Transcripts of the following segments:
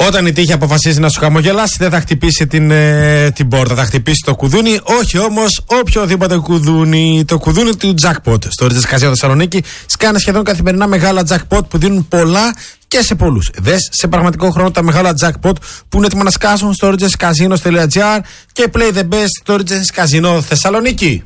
Όταν η τύχη αποφασίζει να σου χαμογελάσει, δεν θα χτυπήσει την πόρτα, θα χτυπήσει το κουδούνι. Όχι όμως οποιοδήποτε κουδούνι. Το κουδούνι του jackpot. Στο Regis Casino Θεσσαλονίκη σκάνε σχεδόν καθημερινά μεγάλα jackpot που δίνουν πολλά και σε πολλούς. Δες σε πραγματικό χρόνο τα μεγάλα jackpot που είναι έτοιμα να σκάσουν στο regiscasinos.gr και play the best στο Regis Casino Θεσσαλονίκη.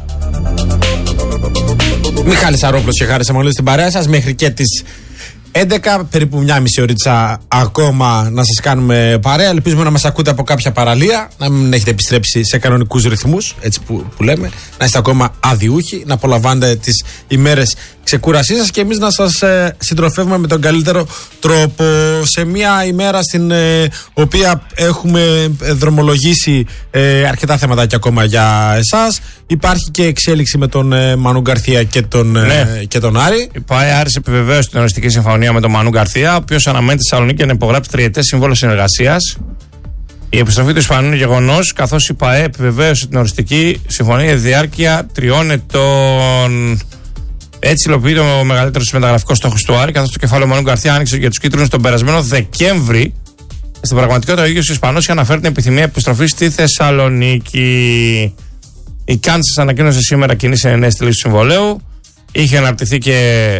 Μιχάλης Αρόπλος και Χάρης Αμανολίδης στην παρέα σας μέχρι και τις 11, περίπου μια μισή ωρίτσα ακόμα να σας κάνουμε παρέα. Ελπίζουμε να μας ακούτε από κάποια παραλία, να μην έχετε επιστρέψει σε κανονικούς ρυθμούς, έτσι που λέμε, να είστε ακόμα αδιούχοι, να απολαμβάνετε τις ημέρες ξεκούρασής σας και εμείς να σας συντροφεύουμε με τον καλύτερο τρόπο σε μια ημέρα στην οποία έχουμε δρομολογήσει αρκετά θέματα και ακόμα για εσάς. Υπάρχει και εξέλιξη με τον Μανού Γκαρθία και τον Άρη. Η ΠΑΕ Άρης επιβεβαίωσε την οριστική συμφωνία με τον Μανού Γκαρθία, ο οποίος αναμένεται στη Θεσσαλονίκη να υπογράψει τριετές σύμβολο συνεργασίας. Η επιστροφή του Ισπανού είναι γεγονός, καθώς η ΠΑΕ επιβεβαίωσε την οριστική συμφωνία για διάρκεια 3 ετών. Έτσι υλοποιείται ο μεγαλύτερος μεταγραφικός στόχος του Άρη, καθώς το κεφάλαιο Μανού Γκαρθία άνοιξε για τους κίτρινους τον περασμένο Δεκέμβρη. Στην πραγματικότητα, ο ίδιος Ισπανός είχε αναφέρει την επιθυμία επιστροφής στη Θεσσαλονίκη. Η Κάντσας ανακοίνωσε σήμερα κοινή συνενέση λήψη του συμβολέου. Είχε αναρτηθεί και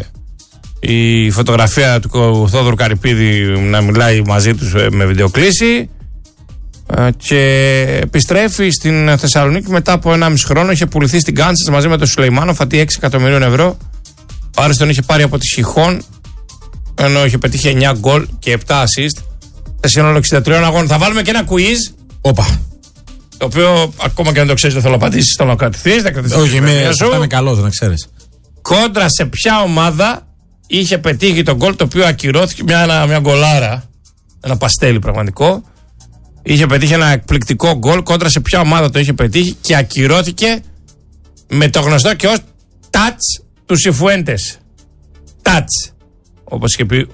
η φωτογραφία του Θόδωρου Καρυπίδη να μιλάει μαζί τους με βιντεοκλήση. Και επιστρέφει στην Θεσσαλονίκη μετά από 1,5 χρόνο. Είχε πουληθεί στην Κάντσας μαζί με τον Σουλεϊμάνο, φατή 6 εκατομμυρίων ευρώ. Ο Άρης τον είχε πάρει από τη Χιχόν, ενώ είχε πετύχει 9 γκολ και 7 assist σε σύνολο 63 αγώνων. Θα βάλουμε και ένα quiz. Όπα. Το οποίο ακόμα και αν το ξέρεις δεν θέλω να απαντήσεις, θέλω να κρατηθείς. Όχι, θα είναι καλό, να ξέρεις. Κόντρα σε ποια ομάδα είχε πετύχει τον γκολ το οποίο ακυρώθηκε, μια γκολάρα, ένα παστέλι πραγματικό. Είχε πετύχει ένα εκπληκτικό γκολ, κόντρα σε ποια ομάδα το είχε πετύχει και ακυρώθηκε με το γνωστό και ως touch του Σιφουέντες. Touch, όπως είχε πει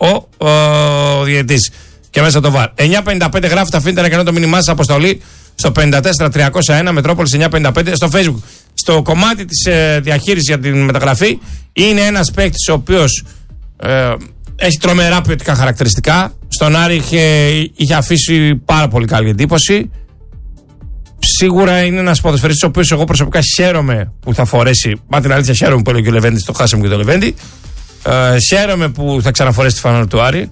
ο διαιτητής. Και μέσα το βαρ. 9.55 γράφει, θα αφήνετε να κάνετε το μήνυμά σας αποστολή στο 54301 Μετρόπολης 955 στο Facebook. Στο κομμάτι της διαχείρισης για την μεταγραφή είναι ένας παίκτης ο οποίος έχει τρομερά ποιοτικά χαρακτηριστικά. Στον Άρη είχε αφήσει πάρα πολύ καλή εντύπωση. Σίγουρα είναι ένας ποδοσφαιριστής ο οποίος εγώ προσωπικά χαίρομαι που θα φορέσει. Μα την αλήθεια, χαίρομαι που έλεγε ο Λεβέντης, το χάσαμε και το Λεβέντη. Χαίρομαι που θα ξαναφορέσει τη φανέλα του Άρη.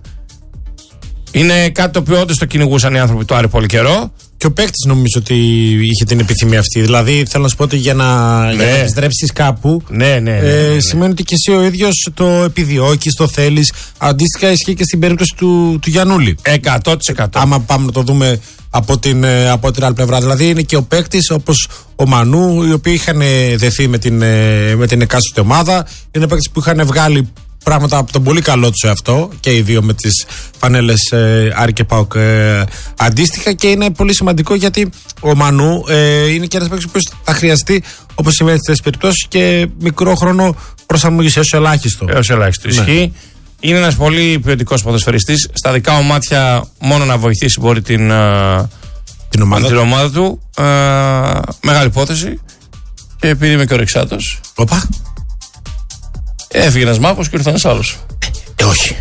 Είναι κάτι το οποίο όντως το κυνηγούσαν οι άνθρωποι του Άρη πολύ καιρό. Και ο παίκτης νομίζω ότι είχε την επιθυμία αυτή. Δηλαδή θέλω να σου πω ότι για να επιστρέψεις κάπου σημαίνει ότι και εσύ ο ίδιος το επιδιώκεις, το θέλεις. Αντίστοιχα ισχύει και στην περίπτωση του Γιαννούλη. 100%. Άμα πάμε να το δούμε από την άλλη πλευρά. Δηλαδή είναι και ο παίκτης όπως ο Μανού, οι οποίοι είχαν δεθεί με την εκάστοτε ομάδα. Είναι παίκτης που είχαν βγάλει πράγματα από τον πολύ καλό του εαυτό και οι δύο με τις φανέλες Άρη και ΠΑΟΚ αντίστοιχα, και είναι πολύ σημαντικό γιατί ο Μανού είναι και ένας παίκτης που θα χρειαστεί, όπως σημαίνει στις τέτοιες περιπτώσεις, και μικρό χρόνο προσαρμογής έως ελάχιστο. Ισχύει. Είναι ένας πολύ ποιοτικός ποδοσφαιριστής. Στα δικά μου μάτια μόνο να βοηθήσει μπορεί την ομάδα του. Μεγάλη υπόθεση. Και επειδή είμαι και ορεξάτος. Οπα. Έφυγε ένας μάχος και ήρθε ένας άλλος. Όχι.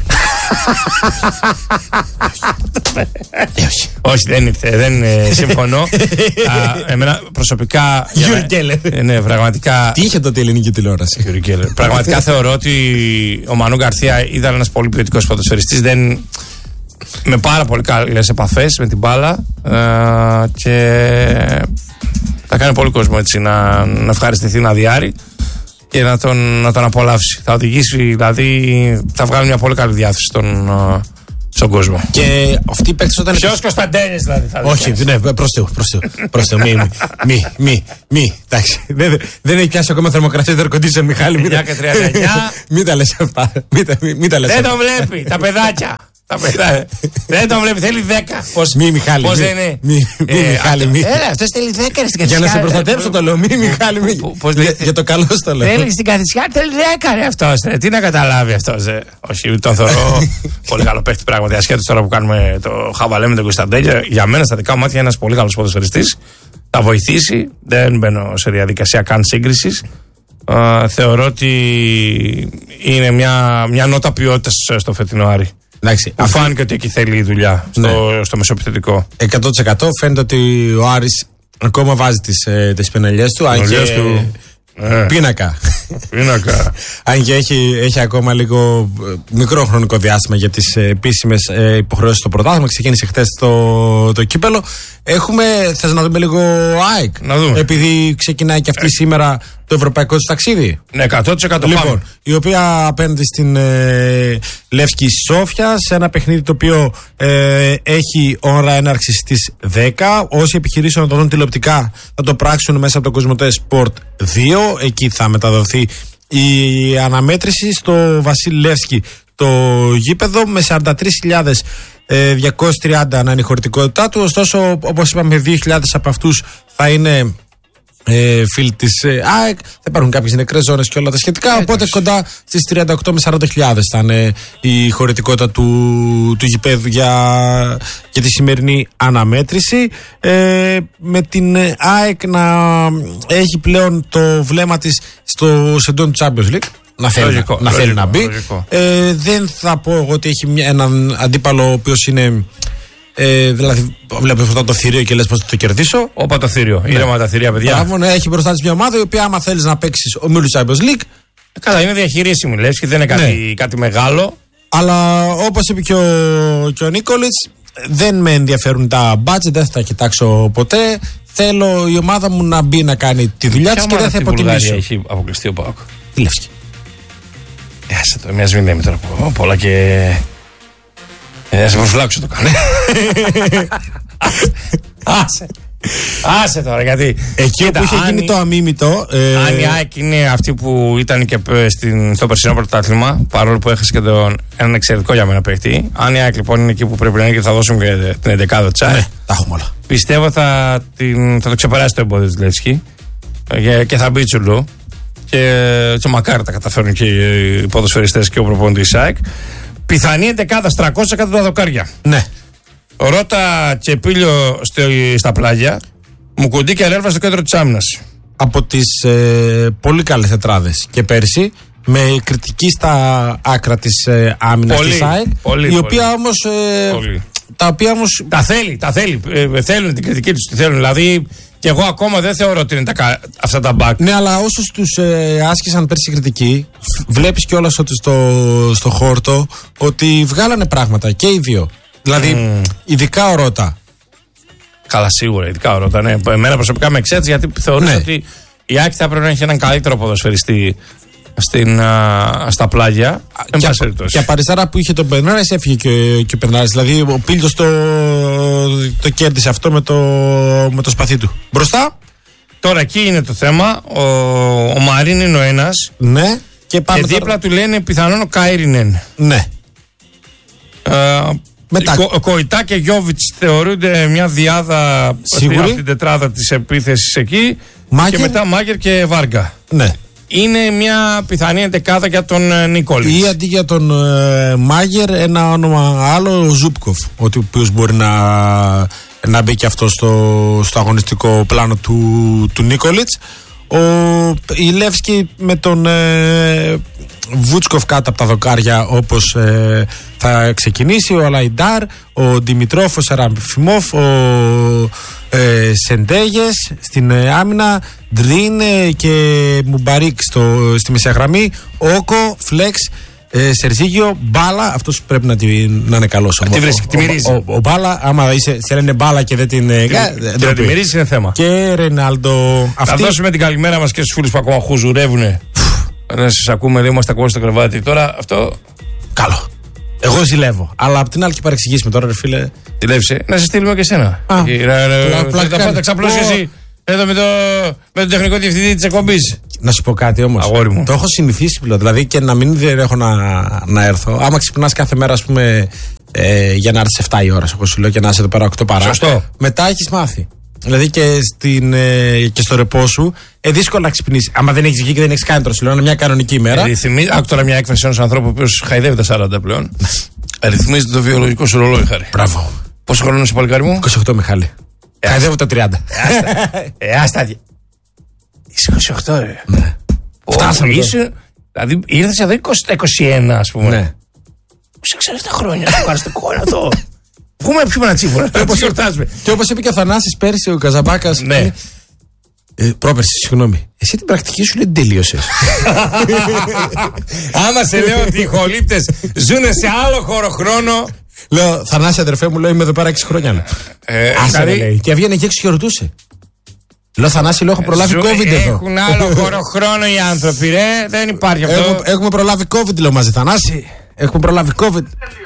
Όχι, δεν ήρθε, δεν συμφωνώ. Εμένα προσωπικά. Γιούρι Κέλλερ. Ναι, πραγματικά. Τι είχε τότε η ελληνική τηλεόραση. Γιούρι Κέλλερ. Πραγματικά θεωρώ ότι ο Μανού Γκαρθία ήταν ένας πολύ ποιοτικός ποδοσφαιριστής. Με πάρα πολύ καλές επαφές με την μπάλα. Και θα κάνει πολύ κόσμο έτσι να ευχαριστηθεί, να διάρει και να τον απολαύσει. Θα οδηγήσει, δηλαδή, θα βγάλει μια πολύ καλή διάθεση στον κόσμο. Και αυτοί οι παίκτες όταν. Ποιος Κωνσταντέλιας, δηλαδή, θα δει. Όχι, ναι, προς Θεού. Μη. Εντάξει. Δεν έχει πιάσει ακόμα θερμοκρασία το air condition, Μιχάλη. 9 και 39. Μην τα λες αυτά. Δεν το βλέπει, τα παιδάκια. Δεν τον βλέπει, θέλει 10. Μη, Μιχάλη. Πώς δεν είναι. Μη, Μιχάλη, μη. Έλα, αυτός θέλει 10 στην Καθησιά. Για να σε προστατεύσω το λέω. Μη, Μιχάλη, μη. Για το καλό στο λέω. Θέλει στην Καθησιά, θέλει 10 αυτός. Τι να καταλάβει αυτός. Όχι, τον θεωρώ πολύ καλό παίχτη πράγματι. Ασχέτως τώρα που κάνουμε το χαβαλέ με τον Κωνσταντέλια. Για μένα στα δικά μου μάτια είναι ένας πολύ καλός ποδοσφαιριστής. Θα βοηθήσει. Δεν μπαίνω σε διαδικασία καν σύγκρισης. Θεωρώ ότι είναι μια νότα ποιότητας στο φετινό Άρη. Εντάξει, φάνηκε ότι εκεί θέλει η δουλειά στο μεσοεπιθετικό. 100% φαίνεται ότι ο Άρης ακόμα βάζει τις πενελιές του. Αν και πίνακα. Αν και έχει ακόμα λίγο μικρό χρονικό διάστημα για τις επίσημες υποχρεώσεις στο πρωτάθλημα. Ξεκίνησε χθες το κύπελο. Θες να δούμε λίγο ΑΕΚ? Να δούμε. Επειδή ξεκινάει και αυτή σήμερα το ευρωπαϊκό της ταξίδι. Ναι, 100%. Λοιπόν, η οποία απέναντι στην Λεύσκη Σόφια, σε ένα παιχνίδι το οποίο έχει ώρα έναρξης στις 10. Όσοι επιχειρήσουν να το δουν τηλεοπτικά θα το πράξουν μέσα από το Κοσμοτέ Sport 2. Εκεί θα μεταδοθεί η αναμέτρηση στο Βασίλη Λεύσκη το γήπεδο, με 43.230 να είναι η χωρητικότητά του. Ωστόσο, όπως είπαμε, 2.000 από αυτούς θα είναι φίλοι της ΑΕΚ. Θα υπάρχουν κάποιες νεκρές ζώνες και όλα τα σχετικά. Οπότε κοντά στις 38 με 40.000 θα είναι η χωρητικότητα του γηπέδου για τη σημερινή αναμέτρηση. Με την ΑΕΚ να έχει πλέον το βλέμμα της στο σεντόν του Champions League. Να θέλει να μπει. Δεν θα πω εγώ ότι έχει έναν αντίπαλο ο οποίος είναι. Δηλαδή, βλέπεις αυτό το θηρίο και λες πώς θα το κερδίσω. Όπα το θηρίο. Ήρεμα τα θηρία, παιδιά. Μπράβο, ναι, έχει μπροστά της μια ομάδα η οποία, άμα θέλεις να παίξεις ομίλου Champions League. Καλά, είναι διαχειρίσιμη, λες, και δεν είναι κάτι μεγάλο. Αλλά όπως είπε και ο Νίκολιτς, δεν με ενδιαφέρουν τα budget, δεν θα τα κοιτάξω ποτέ. Θέλω η ομάδα μου να μπει να κάνει τη δουλειά της και δεν θα υποτιμήσω. Έχει αποκλειστεί ο ΠΑΟΚ. Τι Λεύσκη. Μιας μην λέμε τώρα πολλά και. Σε προφυλάξω το κάνω. Άσε τώρα, γιατί. Εκεί όπου είχε γίνει το αμίμητο. Αν η ΑΕΚ είναι αυτή που ήταν και στο περσινό πρωτάθλημα, παρόλο που έχασε και έναν εξαιρετικό για μένα παίκτη. Αν η ΑΕΚ λοιπόν είναι εκεί που πρέπει να είναι και θα δώσουμε και την 11η Τσάι. Ναι, τα έχουμε όλα. Πιστεύω θα το ξεπεράσει το εμπόδιο της Λεύσκη και θα μπει τσουλού. Και μακάρι τα καταφέρουν και οι ποδοσφαιριστές και ο προπονητής της ΑΕΚ. Πιθανή 11 300 κάτω τα δοκάρια. Ναι. Ρώτα και Πίλιο στα πλάγια, Μουκουντή και Ρέλβα στο κέντρο της άμυνας. Από τις πολύ καλές τετράδες και πέρσι, με κριτική στα άκρα της άμυνας της ΑΕΚ, η οποία όμως. Τα οποία όμως. Τα θέλει. Θέλουν την κριτική τους, τη θέλουν. Δηλαδή, και εγώ ακόμα δεν θεωρώ ότι είναι αυτά τα μπακ. Ναι, αλλά όσους τους άσκησαν πέρσι κριτική, βλέπεις κιόλας ότι στο χόρτο ότι βγάλανε πράγματα και οι δύο. Δηλαδή, ειδικά ο Ρώτα. Καλά, σίγουρα, ειδικά ο Ρώτα. Ναι. Εμένα προσωπικά με εξέτασε, γιατί θεωρούσα ότι η Άκη θα πρέπει να έχει έναν καλύτερο ποδοσφαιριστή στα πλάγια. Και από αριστερά που είχε τον Περνάρες έφυγε και ο Περνάρες. Δηλαδή ο Πίλιος το κέρδισε αυτό με το σπαθί του. Μπροστά. Τώρα εκεί είναι το θέμα. Ο Μαρίν είναι ο ένας. Ναι. Και δίπλα του λένε πιθανόν ο Κάιρινεν. Ναι. Κοϊτά και Γιόβιτς θεωρούνται μια διάδα από την τετράδα της επίθεσης εκεί. Και μετά Μάγκερ και Βάργα. Ναι. Είναι μια πιθανή εντεκάδα για τον Νίκολιτς. Ή αντί για τον Μάγερ, ένα όνομα άλλο, ο Ζούπκοφ, ο οποίος μπορεί να μπει και αυτό στο αγωνιστικό πλάνο του Νίκολιτς. Η Λεύσκη με τον Βούτσκοφ κάτω από τα δοκάρια, όπως θα ξεκινήσει, ο Αλαϊντάρ, ο Δημητρόφ, ο Σεραφιμόφ, ο Σεντέγες στην άμυνα, Ντρίν και Μουμπαρίκ στη μεσαία γραμμή, Όκο, Φλεξ, Σερζίγιο, Μπάλα, αυτός πρέπει να είναι καλός. Ο Μπάλα, άμα σε λένε Μπάλα και δεν την τη μυρίζει, είναι θέμα. Και Ρενάλντο. Θα δώσουμε την καλημέρα μας και στους φίλους που ακόμα χουζουρεύουνε. Να σας ακούμε, λέει, είμαστε ακόμα στο κρεβάτι. Τώρα αυτό. Καλό. Εγώ ζηλεύω. Αλλά απ' την άλλη και παρεξηγήσουμε τώρα, ρε φίλε. Ζηλεύσε. Να σε στείλουμε και εσένα. Θα τα ξαπλώσει εσύ εδώ με τον τεχνικό διευθυντή της εκπομπής. Να σου πω κάτι όμως. Αγόρι μου. Το έχω συνηθίσει πλέον. Δηλαδή και να μην έχω να έρθω. Άμα ξυπνάς κάθε μέρα, ας πούμε, για να έρθεις 7 η ώρα, εγώ σου λέω, και να είσαι εδώ πέρα 8 παρά. Σωστό. Μετά έχεις μάθει. Δηλαδή και στο ρεπό σου, δύσκολα να ξυπνήσεις. Άμα δεν έχεις βγει και δεν έχεις κάνει τροσιλό, είναι μια κανονική ημέρα. Άκου τώρα μια έκφραση ενός ανθρώπου ο οποίος χαϊδεύει τα 40 πλέον. Ρυθμίζεται το βιολογικό σου ρολόι, Χάρη. Μπράβο. Πόσο χρόνο είσαι, παλικάρι μου? 28, Μιχάλη. Χαϊδεύω τα 30. Άστα. Είσαι 28, ρε. Ναι. Φτάσαμε. Δηλαδή ήρθες εδώ 21, ας πούμε. Ναι. Σε 6-7 χρόνια, στο καραστικό είναι αυτό. Βγούμε πιούμε ένα τσίπουρα. Και όπως είπε και ο Θανάσης πέρσι, ο Καζαμπάκας. Ναι. Πρόπερση, συγγνώμη. Εσύ την πρακτική σου λέει τελείωσες. Άμα σε λέω ότι οι χολύπτες ζουν σε άλλο χωροχρόνο. Λέω, Θανάση αδερφέ μου, λέω είμαι εδώ πέρα 6 χρόνια. Άσε λέει. Και έβγαινε και έξω και ρωτούσε. Λέω, Θανάση, λέω, έχω προλάβει COVID εδώ. Έχουν άλλο χωροχρόνο οι άνθρωποι, ρε. Δεν υπάρχει αυτό. Έχουμε προλάβει COVID, λέω μαζί, Θανάση. Έχουμε προλάβει COVID.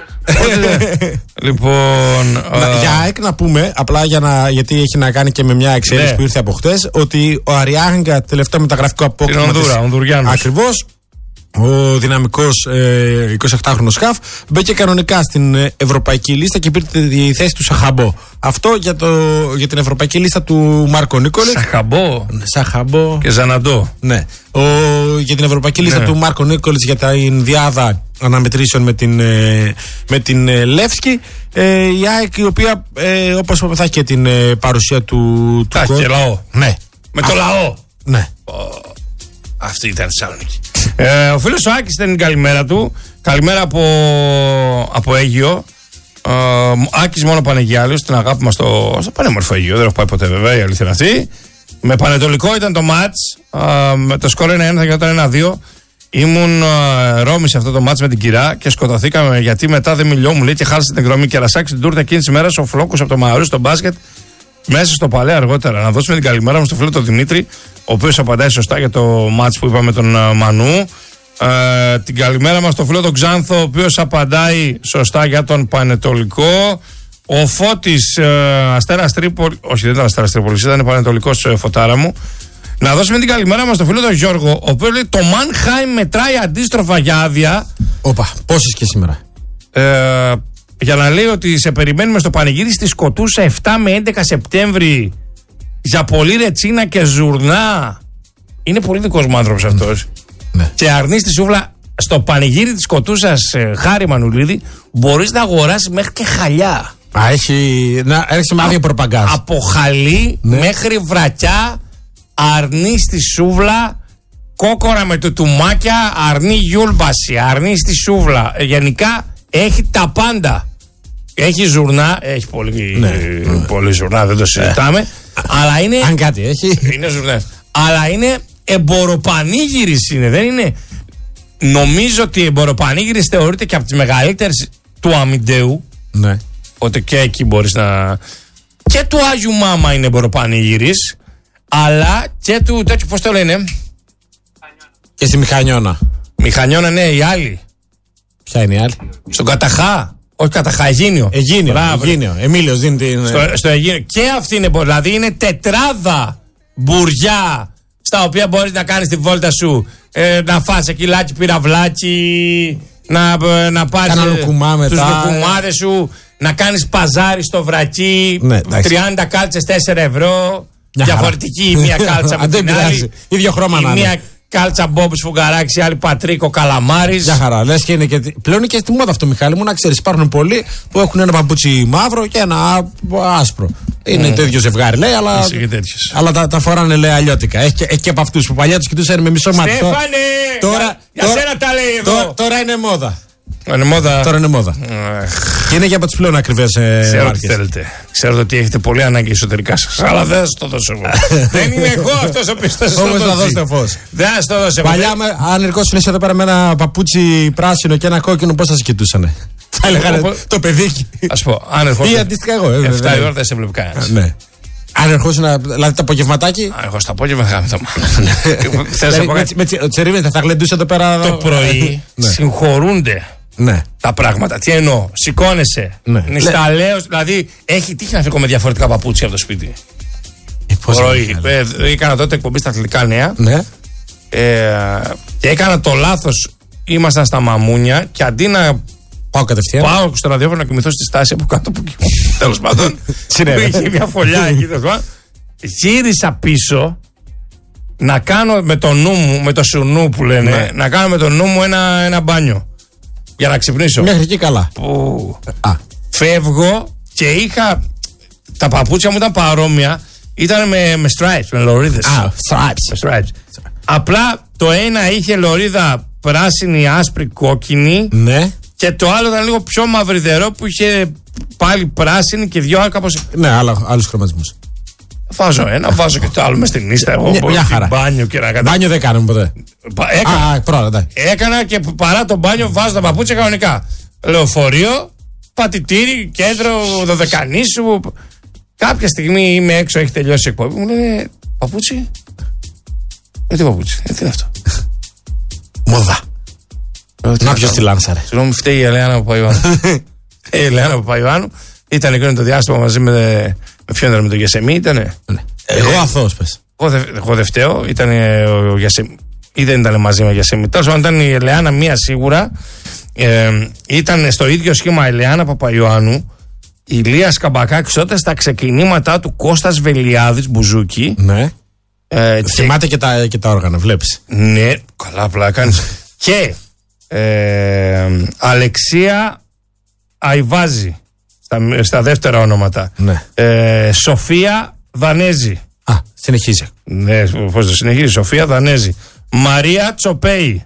Λοιπόν. Για ΑΕΚ να πούμε, απλά γιατί έχει να κάνει και με μια εξέλιξη που ήρθε από χτες, ότι ο Αριάγκα, τελευταίο μεταγραφικό απόκτημα. Ακριβώς. Ο δυναμικός 28χρονος Χαφ μπήκε κανονικά στην ευρωπαϊκή λίστα και πήρε τη θέση του Σαχαμπό. Αυτό για την ευρωπαϊκή λίστα του Μάρκο Νίκολιτς. Σαχαμπό και Ζαναντό. Ναι. Για την ευρωπαϊκή λίστα του Μάρκο Νίκολιτς για την διάδα αναμετρήσεων με την Λεύσκη. Η ΑΕΚ, η οποία όπως είπαμε θα έχει και την παρουσία του θα έχει και λαό. Ναι. Με το λαό. Ναι. Αυτή ήταν Θεσσαλονίκη. Ο φίλος ο Άκης ήταν η καλημέρα του. Καλημέρα από Αίγυο. Άκης μόνο Πανεγιάλιος, την αγάπη μας στο πανέμορφο Αίγυο. Δεν έχω πάει ποτέ βέβαια, η αλήθεια είναι αυτή. Με Πανετολικό ήταν το μάτς. Με το σκορ 1-1 θα γινόταν 1-2. Ήμουν Ρώμη σε αυτό το μάτς με την Κυρά και σκοτωθήκαμε γιατί μετά δεν μιλιόμουν, λέει, και χάλασε την εκδρομή. Και ρασάξει την τούρτα εκείνη τη μέρα ο Φλόκος από το Μαωρί στο μπάσκετ. Μέσα στο παλέ αργότερα. Να δώσουμε την καλημέρα μου στο φίλο τον Δημήτρη, ο οποίος απαντάει σωστά για το μάτς που είπαμε τον Μανού. Την καλημέρα μας στο φίλο τον Ξάνθο, ο οποίος απαντάει σωστά για τον Πανετολικό. Ο Φώτης Αστέρας Τρίπολης, όχι δεν ήταν Αστέρας Τρίπολης, ήταν Πανετολικός, φωτάρα μου. Να δώσουμε την καλημέρα μας στο φίλο τον Γιώργο, ο οποίος λέει το Μάνχαιμ μετράει αντίστροφα για άδεια. Όπα, πόσες και σήμερα. Για να λέει ότι σε περιμένουμε στο πανηγύρι στη Σκοτούσα 7 με 11 Σεπτέμβρη για πολύ ρετσίνα και ζουρνά. Είναι πολύ δικός μου άνθρωπος αυτός. Ναι. Και αρνεί στη σούβλα στο πανηγύρι της Σκοτούσας, Χάρη Μανουλίδη, μπορείς να αγοράσεις μέχρι και χαλιά. Έρχεσαι με άδειο προπαγκάζ. Από χαλί μέχρι βρακιά, αρνεί στη σούβλα, κόκορα με τουτουμάκια, αρνεί γιούλμπαση, αρνεί στη σούβλα. Γενικά έχει τα πάντα. Έχει ζουρνά, έχει πολύ ζουρνά, δεν το συζητάμε. Αλλά είναι. Αν κάτι έχει. Είναι ζουρνές. Αλλά είναι εμποροπανήγυρης είναι, δεν είναι. Νομίζω ότι η εμποροπανήγυρης θεωρείται και από τις μεγαλύτερες του αμυντέου. Ναι. Ότι και εκεί μπορείς να. Και του Άγιου Μάμα είναι εμποροπανήγυρης. Αλλά και του τέτοιου, πώς το λένε. Και στη Μηχανιώνα. Μηχανιώνα, ναι, η άλλη. Ποια είναι η άλλη? Στον Καταχά. Όχι Καταχά, Αιγίνιο. Αιγίνιο. Εμίλιος δίνει την. Στο Αιγίνιο. Και αυτή είναι. Δηλαδή είναι τετράδα μπουριά στα οποία μπορείς να κάνεις τη βόλτα σου. Να φας κιλάκι πυραυλάκι. Να πας στους λουκουμάδες σου. Να κάνεις παζάρι στο βρακί. Ναι, 30 κάλτσες 4 ευρώ. Διαφορετική η μία κάλτσα με την άλλη. Ίδιο χρώμα να είναι. Κάλτσα Μπόμπης Φουγκαράκης, άλλη Πατρίκο Καλαμάρης. Για χαρά. Λες και είναι και. Πλέον είναι και στη μόδα αυτό, Μιχάλη μου, να ξέρεις. Υπάρχουν πολλοί που έχουν ένα παπούτσι μαύρο και ένα άσπρο. Είναι το ίδιο ζευγάρι, λέει, αλλά τα φοράνε, λέει, αλλιώτικα. Έχει και από αυτούς που παλιά τους κοιτούσαν με μισό μάτι. Στέφανε! Για σένα τα λέει εδώ. Τώρα είναι μόδα. Τώρα είναι μόδα. Και είναι και από τις πλέον ακριβές ξέρω τι θέλετε. Ξέρω ότι έχετε πολύ ανάγκη εσωτερικά σας. Αλλά δεν θα σας το δώσω εγώ. Δεν είμαι εγώ αυτός ο οποίος θα σας το δώσει. Όμως θα δώσετε φως. Δεν θα σας το δώσω. Παλιά, αν ερχόσουν εδώ πέρα με ένα παπούτσι πράσινο και ένα κόκκινο, πώς θα σε κοιτούσανε? Θα έλεγανε το παιδίκι. Ας πω, αν ερχόσουν. Ή αντίστοιχα εγώ. 7 η ώρα δεν σε βλέπει κανένας. Ναι. Αν ερχόσουν, δηλαδή το απογευματάκι. Αν ερχόσουν το απόγευμα, θα το Τσερίβεν, θα γλεντούσε εδώ πέρα. Το πρωί συγχωρούνται. Ναι. Τα πράγματα. Τι εννοώ, σηκώνεσαι. Νησταλέος, δηλαδή έχει τύχει να φύγω με διαφορετικά παπούτσια από το σπίτι. Πρωί. Έκανα τότε εκπομπή στα Αθλητικά Νέα. Ναι. Και έκανα το λάθος. Ήμασταν στα Μαμούνια και αντί να πάω κατευθείαν. Πάω στο ραδιόφωνο να κοιμηθώ στη στάση από κάτω που τέλος πάντων. Είχε μια φωλιά εκεί. Γύρισα πίσω να κάνω με το νου μου, με το σουρνού που λένε, να κάνω με το νου μου ένα μπάνιο. Για να ξυπνήσω. Μέχρι εκεί καλά. Φεύγω και είχα. Τα παπούτσια μου ήταν παρόμοια. Ήταν με stripes, με λωρίδες. Stripes. Απλά το ένα είχε λωρίδα πράσινη, άσπρη, κόκκινη. Ναι. Και το άλλο ήταν λίγο πιο μαυριδερό που είχε πάλι πράσινη και δυο κάπως. Ναι, άλλους χρωματισμούς. Βάζω ένα, βάζω και το άλλο μες στην ίστα. Εγώ μια χαρά. Μπάνιο και να Μπάνιο δεν κάνουμε ποτέ. Έκανα και παρά το μπάνιο βάζω τα παπούτσια κανονικά. Λεωφορείο, πατητήρι, κέντρο, Δωδεκανήσου. Κάποια στιγμή είμαι έξω, έχει τελειώσει η εκπομπή. Μου λένε παπούτσι. Τι παπούτσι, τι είναι αυτό. Μόδα. Να ποιος τη λάνσαρε. Συγγνώμη, φταίει η Ελεάνα Παπαϊωάννου. Η Ελεάνα Παπαϊωάννου ήταν εκείνο το διάστημα μαζί με ποιον ήταν, με τον Γεσεμί ήτανε. Εγώ αθώος πες. Εγώ δεν φταίω, ήταν ο Γεσεμί. Ή δεν ήταν μαζί με Γεσεμί. Τέλος πάντων ήταν η Ελεάνα μία σίγουρα. Ήταν στο ίδιο σχήμα Ελεάνα Παπαϊωάννου, Ηλίας Καμπακάκης τότε στα ξεκινήματά του Κώστας Βελιάδης Μπουζούκι. Ναι. Θυμάται και τα όργανα, βλέπεις. Ναι, καλά απλά κάνεις. Και Αλεξία Αϊβάζη στα δεύτερα ονόματα. Ναι. Σοφία Δανέζη. Συνεχίζει. Ναι, πώς το συνεχίζει. Σοφία Δανέζη. Μαρία Τσοπέη.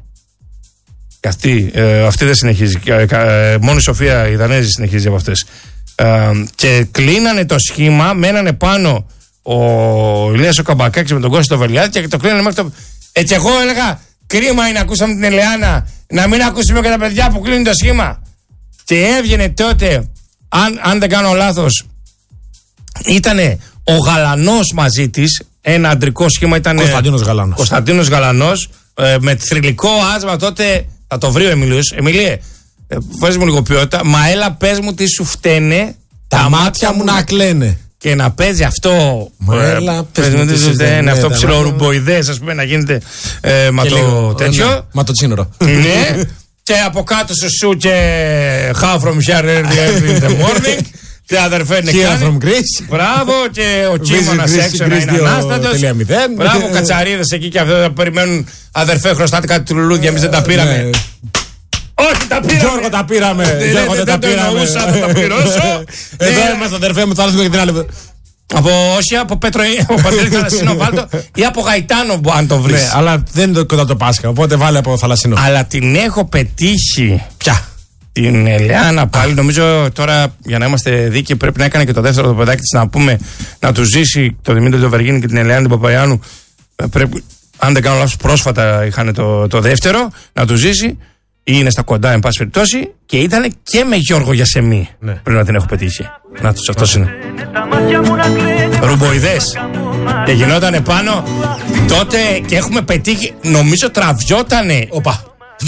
Αυτή δεν συνεχίζει. Μόνο η Σοφία η Δανέζη συνεχίζει από αυτές. Και κλείνανε το σχήμα, μένανε πάνω ο Ηλίας ο Καμπακάκης με τον Κώστα το Βελιάδη και το κλείνανε μέχρι το. Έτσι, εγώ έλεγα, κρίμα είναι ακούσαμε την Ελεάνα, να μην ακούσουμε και τα παιδιά που κλείνουν το σχήμα. Και έβγαινε τότε, αν δεν κάνω λάθος, ήτανε ο Γαλανός μαζί της. Ένα αντρικό σχήμα ήταν. Κωνσταντίνος Γαλανός. Με θρυλικό άσμα τότε. Θα το βρει ο Εμίλιος. Εμίλιε, βάζεις μου λίγο ποιότητα. Μα έλα, πες μου τι σου φταίνε. Τα μάτια μου να κλαίνε. Και να παίζει αυτό. Μα έλα, πες μου τι σου φταίνε. Αυτό ψιλορουμποειδές, ας πούμε, να γίνεται μα το τέτοιο. Μα το τσίνορο. Ναι. Και από κάτω σου και how from here early in the morning. Και αδερφέ είναι from Greece. Μπράβο, και ο Κίμωνας έξω να είναι ανάστατος. Μπράβο, κατσαρίδες εκεί και αυτό περιμένουν. Αδερφέ, χρωστάτε κάτι του λουλούδια, εμείς δεν τα πήραμε. Όχι, τα πήραμε. Γιώργο, τα πήραμε. Δεν το εννοούσα, θα τα πληρώσω. Εδώ είμαστε, αδερφέ μου, θα έρθουμε και την άλλη. Όχι από Πέτρο ή από Παντελή Θαλασσινό Βάλτο ή από Γαϊτάνο, αν το βρεις. Ναι, αλλά δεν είναι κοντά το Πάσχα, οπότε βάλε από Θαλασσινό. Αλλά την έχω πετύχει. Ποια? Την Ελεάνα πάλι, νομίζω τώρα για να είμαστε δίκαιοι πρέπει να έκανε και το δεύτερο το παιδάκι της, να πούμε, να του ζήσει το Δημήτρη το Βεργίνη και την Ελεάνα την Παπαϊωάννου. Πρέπει, αν δεν κάνω λάθος, πρόσφατα είχαν το δεύτερο, να του ζήσει ή είναι στα κοντά, εν πάση περιπτώσει, και ήταν και με Γιώργο Γιασεμί. Ναι. Πρέπει να την έχω πετύχει. Να τους, αυτός είναι. Ρουμποειδές. Και γινότανε πάνω τότε και έχουμε πετύχει, νομίζω τραβιότανε. Οπα.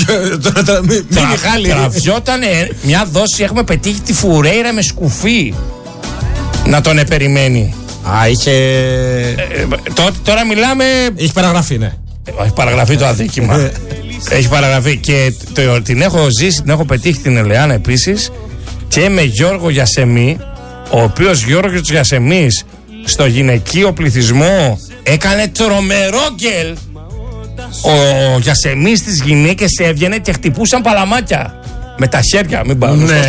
Τραβιότανε μια δόση, έχουμε πετύχει τη Φουρέιρα με σκουφί να τον περιμένει. Είχε. Τώρα μιλάμε. Έχει παραγραφεί, ναι. Έχει παραγραφεί το αδίκημα. Έχει παραγραφεί και την έχω ζήσει, την έχω πετύχει την Ελεάνα επίσης και με Γιώργο Γιασεμί, ο οποίος Γιώργος Γιασεμής στο γυναικείο πληθυσμό έκανε τρομερό γκέλ. Ο Γιασεμής στις γυναίκες έβγαινε και χτυπούσαν παλαμάκια με τα χέρια, μην πάω. Ναι.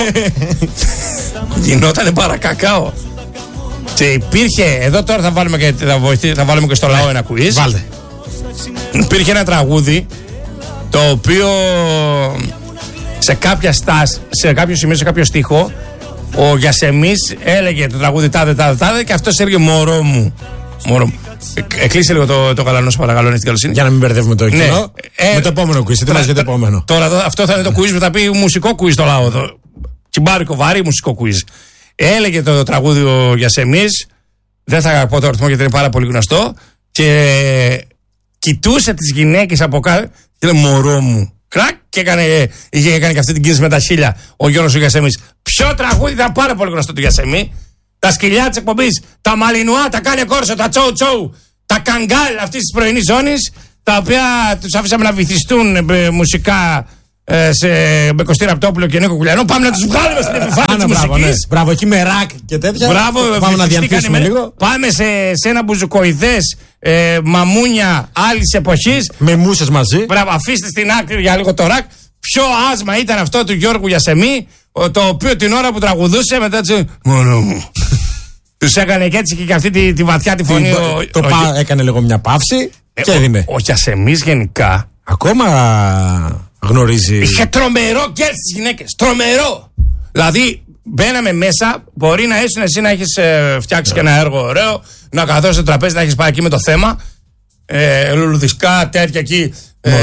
Γινότανε παρακακάο. Και υπήρχε, εδώ τώρα θα βάλουμε και στο λαό ένα quiz. Βάλτε. Υπήρχε ένα τραγούδι το οποίο σε κάποια στάση, σε κάποιο σημείο, σε κάποιο στίχο, ο Γιασεμής έλεγε το τραγούδι τάδε και αυτός έλεγε μωρό μου. Εκλείσε λίγο το γαλανό, παρακαλώ, είναι στην καλοσύνη. Για να μην μπερδεύουμε το κοινό. Ναι. Με το επόμενο quiz. Τι μας για το επόμενο. Τώρα αυτό θα είναι το quiz που θα πει μουσικό quiz στο λαό. Τσιμπάρικο, βαρύ μουσικό quiz. Έλεγε το τραγούδι ο Γιασεμής. Δεν θα πω το αριθμό γιατί είναι πάρα πολύ γνωστό. Και κοιτούσε τις γυναίκες από κάτω και λέει μωρό μου. Κρακ, και είχε κάνει και αυτή την κίνηση με τα χείλια ο Γιώργος ο Γιασεμής. Ποιο τραγούδι ήταν πάρα πολύ γνωστό του Γιασεμί? Τα σκυλιά της εκπομπής, τα μαλινουά, τα κάνε κόρσο, τα τσόου τσόου, τα καγκάλ αυτής της πρωινής ζώνης, τα οποία τους αφήσαμε να βυθιστούν μουσικά με Κωστή Ραπτόπουλο και Νίκο Κουλιανό. Πάμε να τους βγάλουμε στην επιφάνεια της μουσικής. Ναι. Μπράβο, εκεί με ρακ και τέτοια. Μπράβο, πάμε να διανθίσουμε λίγο. Πάμε σε ένα μπουζουκοειδές μαμούνια άλλης εποχής. Με μουσες μαζί. Μπράβο, αφήστε στην άκρη για λίγο το ρακ. Ποιο άσμα ήταν αυτό του Γιώργου Γιασεμί, το οποίο την ώρα που τραγουδούσε μετά μόνο μου. Τους έκανε και έτσι και αυτή τη βαθιά τη φωνή. Έκανε λίγο μια παύση και έδινε. Ο Γιασεμής γενικά. Ακόμα γνωρίζει. Είχε τρομερό γκέλ στις γυναίκες. Τρομερό. Δηλαδή, μπαίναμε μέσα, μπορεί να ήσουν εσύ να έχεις φτιάξει και ένα έργο ωραίο, να καθόσεις στο τραπέζι, να έχεις πάει εκεί με το θέμα. Λουλουδισκά, τέτοια εκεί.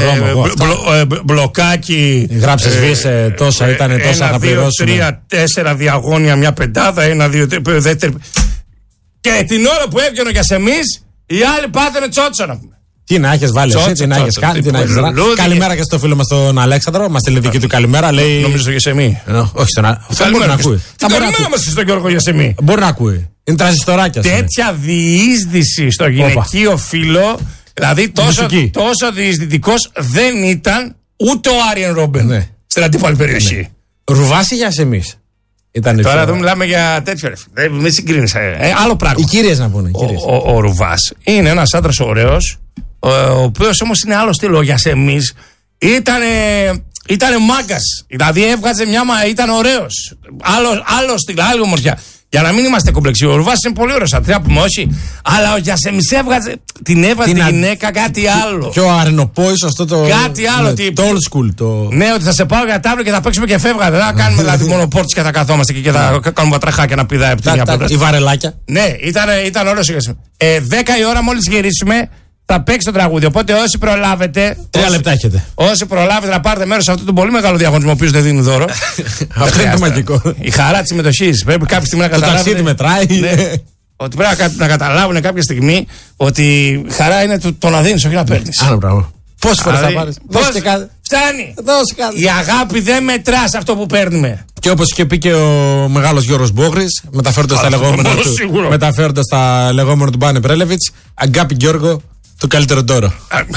Μπλοκάκι. Γράψες βίσε τόσα, ήταν τόσα, θα πληρώσουμε. 1, 2, 3, 4 διαγώνια, μια πεντάδα, 1, 2, 3, δεύτερη. Και την ώρα που έβγαινε ο Γιασεμής, οι άλλοι πάθαινε τσότσο να πούμε. Τι να έχεις βάλει εσύ, τι να έχεις κάνει, τι να έχεις δράσει. Καλημέρα και στο φίλο μας τον Αλέξανδρο, μας στείλει δική του καλημέρα. Νομίζω στο Γιασεμί. Όχι στον Αλέξανδρο. Μπορεί να ακούει. Καλημέρα μας και στον Γιώργο Γιασεμί. Μπορεί να ακούει. Είναι τρανζιστοράκια. Τέτοια διείσδυση στο γυναικείο φύλο, δηλαδή τόσο διεισδυτικός δεν ήταν ούτε ο Άριεν Ρόμπεν στην αντίπαλη περιοχή. Ρουβάς ή Γιασεμής? Τώρα εδώ μιλάμε για τέτοιο. Μην συγκρίνεις. Άλλο πράγμα. Οι κυρίες να πούνε. Ο Ρουβάς είναι ένας άντρας ωραίος, ο οποίος όμως είναι άλλο στυλ. Ο Γιασεμής ήτανε μάγκας. Δηλαδή έβγαζε ήταν ωραίος. Άλλο στυλ, άλλη ομορφιά. Για να μην είμαστε κομπλεξοί, ο Ρουβάς είναι πολύ ωραίος, θα πούμε όχι. Αλλά ο Γιασεμής την έβαζε τη γυναίκα κάτι άλλο. Πιο αρενοπόης, αυτό το. Κάτι άλλο. Το old school. Ναι, ότι θα σε πάω για τάβλο και θα παίξουμε και φεύγα. Δεν θα κάνουμε δηλαδή μόνο πόρτες και θα καθόμαστε εκεί και θα κάνουμε πατραχάκια να πηδάει από τη μια πλευρά. Η βαρελάκια. Ναι, ήταν ωραίος ο Γιασεμής. 10 η ώρα μόλις γυρίσουμε. Θα παίξει το τραγούδι. Οπότε όσοι προλάβετε. 3 λεπτά έχετε. Όσοι προλάβετε να πάρετε μέρος σε αυτό το πολύ μεγάλο διαγωνισμό, ο οποίος δεν δίνει δώρο. Αυτό είναι το μαγικό. Η χαρά της συμμετοχής. Πρέπει κάποια στιγμή να καταλάβουν. Το ταξίδι μετράει. Ότι πρέπει να καταλάβουν κάποια στιγμή ότι η χαρά είναι το να δίνεις, όχι να παίρνεις. Άλλο πράγμα. Πόσες φορές θα πάρεις? Φτάνει. Η αγάπη δεν μετρά σε αυτό που παίρνουμε. Και όπως είχε πει και ο μεγάλος Γιώργος Μπόχρης, μεταφέροντας τα λεγόμενα του Μπάνε Πρέλεβιτς, Αγκάπη Γιώργο, το καλύτερο δώρο.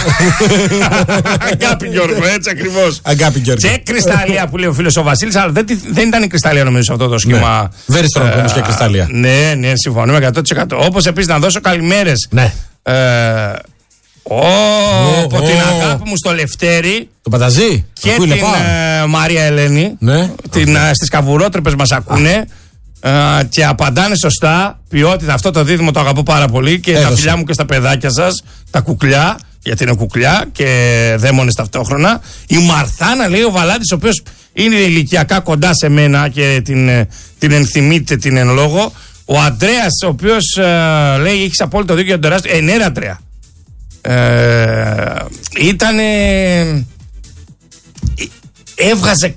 Αγκάπη Γιώργο, έτσι ακριβώς. Αγκάπη Γιώργο. Και κρυστάλλια που λέει ο φίλος ο Βασίλης, αλλά δεν ήταν η κρυστάλλια νομίζω σε αυτό το σχήμα. Δεν είναι όμως και κρυστάλλια. Ναι, συμφωνούμε 100%. Όπως επίσης να δώσω καλημέρες. Ναι. Από την αγάπη μου στο Λευτέρη. Το Παταζή. Και την Μαρία Ελένη. Στις καβουρότρεπες μας ακούνε. Και απαντάνε σωστά. Ποιότητα, αυτό το δίδυμο το αγαπώ πάρα πολύ. Και τα φιλιά μου και στα παιδάκια σας, τα κουκλιά, γιατί είναι κουκλιά και δαίμονες ταυτόχρονα. Η Μαρθάνα, λέει ο Βαλάντης, ο οποίος είναι ηλικιακά κοντά σε μένα και την ενθυμείτε την εν λόγω. Ο Αντρέας, ο οποίος λέει: έχεις απόλυτο δίκιο για τον τεράστιο. Ναι, Αντρέα. Έβγαζε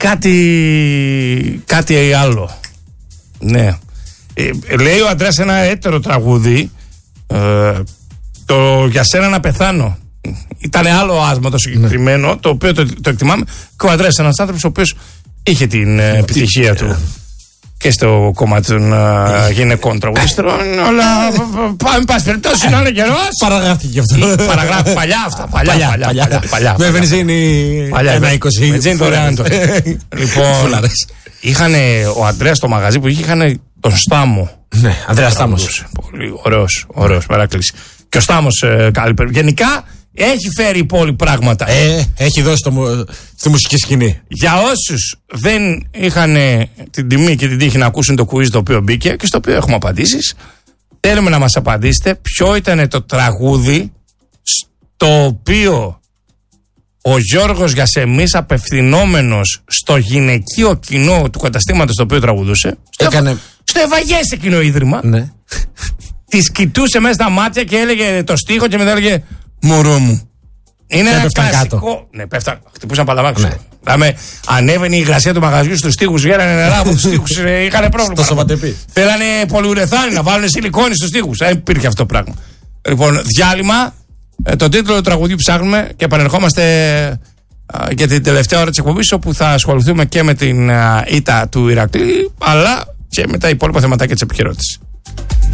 κάτι άλλο. Ναι. Λέει ο Αντρέας ένα έτερο τραγούδι, το «Για σένα να πεθάνω». Ήταν άλλο άσμα το συγκεκριμένο, το οποίο το εκτιμάμε. Και ο Αντρέας ένας άνθρωπος ο οποίος είχε την επιτυχία του και στο κομμάτι των γυναικών τραγουδιστρών. Αλλά πάμε πάση περιπτώσει να είναι καιρός. Παραγράφηκε αυτό. Παραγράφει παλιά αυτά. Παλιά. Με βενζίνη 1,20. Βενζίνη δωρεάν. Λοιπόν, ο Αντρέας στο μαγαζί που είχαν τον Στάμο. Ναι, Ανδρέας Στάμος. Πολύ ωραίος, Μερακλής. Και ο Στάμος γενικά έχει φέρει η πόλη πράγματα. Έχει δώσει στη μουσική σκηνή. Για όσους δεν είχαν την τιμή και την τύχη να ακούσουν το quiz το οποίο μπήκε και στο οποίο έχουμε απαντήσεις, θέλουμε να μας απαντήσετε ποιο ήταν το τραγούδι στο οποίο ο Γιώργος Γιασεμής, απευθυνόμενος στο γυναικείο κοινό του καταστήματος το οποίο τραγουδούσε, στο Ευαγές εκείνο ίδρυμα, ναι. Τις κοιτούσε μέσα στα μάτια και έλεγε το στίχο και μετά έλεγε «Μωρό μου». Είναι ένα κλασικό. Ναι, πέφταν, χτυπούσαν παλαμάκους. Ναι. Ανέβαινε η υγρασία του μαγαζιού στους στίχους, γέρανε νερά από τους στίχους, είχαν πρόβλημα. Θέλανε πολυουρεθάνη να βάλουν σιλικόνη στους στίχους. Δεν υπήρχε αυτό το πράγμα. Λοιπόν, διάλειμμα. Το τίτλο του τραγουδιού ψάχνουμε και επανερχόμαστε για την τελευταία ώρα της εκπομπής, όπου θα ασχοληθούμε και με την ήττα του Ηρακλή, αλλά και με τα υπόλοιπα θεματάκια της επικαιρότητας.